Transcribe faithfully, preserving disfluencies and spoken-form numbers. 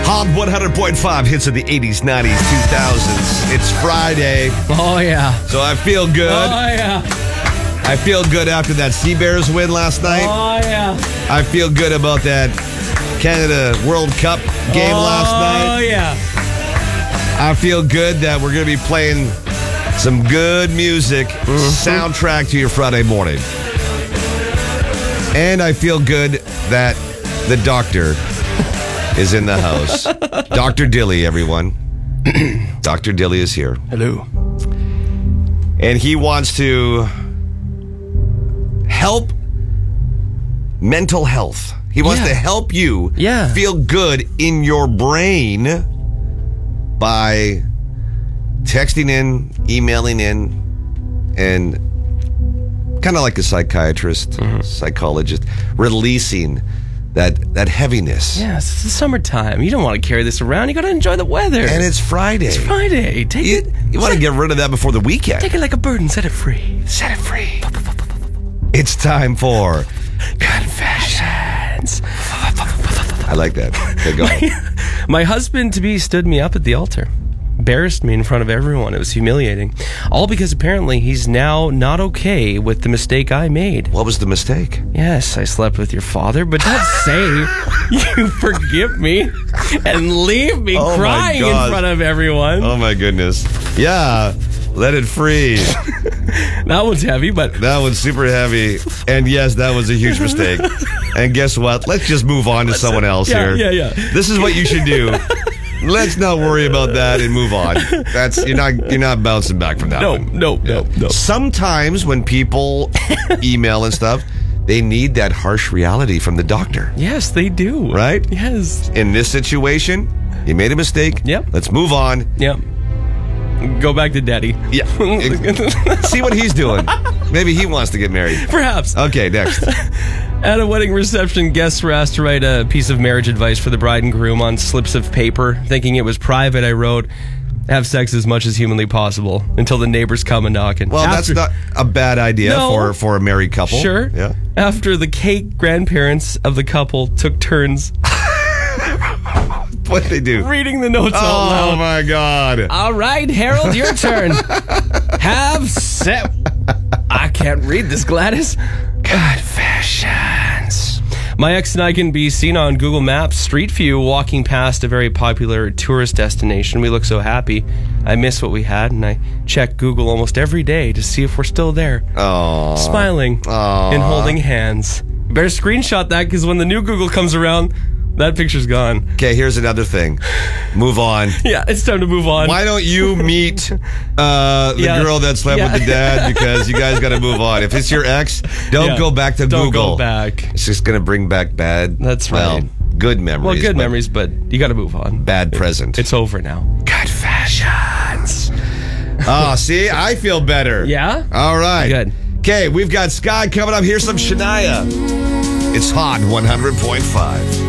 On one hundred point five, hits of the eighties, nineties, two thousands. It's Friday. Oh, yeah. So I feel good. Oh, yeah. I feel good after that Sea Bears win last night. Oh, yeah. I feel good about that Canada World Cup game oh, last night. Oh, yeah. I feel good that we're going to be playing some good music, mm-hmm. soundtrack to your Friday morning. And I feel good that the doctor is in the house. Doctor Dilly, everyone. Doctor Dilly is here. Hello. And he wants to help mental health. He wants yeah. to help you yeah. feel good in your brain by texting in, emailing in, and kind of like a psychiatrist, mm-hmm. psychologist, releasing that that heaviness. Yes, it's the summertime. You don't want to carry this around. You got to enjoy the weather. And it's Friday. It's Friday. Take you, it. You want to get rid of that before the weekend. Take it like a bird and set it free. Set it free. It's time for Confessions. I like that. Okay, go. My, my husband-to-be stood me up at the altar. Embarrassed me in front of everyone. It was humiliating. All because apparently he's now not okay with the mistake I made. What was the mistake? Yes, I slept with your father, but don't say you forgive me and leave me oh crying in front of everyone. Oh my goodness. Yeah, let it free. That one's heavy, but... That one's super heavy. And yes, that was a huge mistake. And guess what? Let's just move on to Let's, someone else yeah, here. Yeah, yeah. This is what you should do. Let's not worry about that and move on. That's you're not you're not bouncing back from that no, one. No, no, no, no. Sometimes when people email and stuff, they need that harsh reality from the doctor. Yes, they do. Right? Yes. In this situation, you made a mistake. Yep. Let's move on. Yep. Go back to daddy. Yeah. See what he's doing. Maybe he wants to get married. Perhaps. Okay, next. At a wedding reception, guests were asked to write a piece of marriage advice for the bride and groom on slips of paper. Thinking it was private, I wrote, have sex as much as humanly possible until the neighbors come a knocking. Well, After, that's not a bad idea no, for, for a married couple. Sure. Yeah. After the cake, grandparents of the couple took turns. What'd they do? Reading the notes oh, out loud. Oh, my God. All right, Harold, your turn. Have sex. I can't read this, Gladys. Confessions. My ex and I can be seen on Google Maps Street View walking past a very popular tourist destination. We look so happy. I miss what we had, and I check Google almost every day to see if we're still there. Aww. Smiling Aww. and holding hands. Better screenshot that, because when the new Google comes around, that picture's gone. Okay, here's another thing. Move on. Yeah, it's time to move on. Why don't you meet uh, the yeah. girl that slept yeah. with the dad? Because you guys got to move on. If it's your ex, don't yeah. go back to don't Google. Don't go back. It's just going to bring back bad. That's right. Well, good memories. Well, good but memories, but you got to move on. Bad present. It's over now. Confessions. Oh, see? I feel better. Yeah? All right. Good. Okay, we've got Sky coming up. Here's some Shania. It's Hot one hundred point five.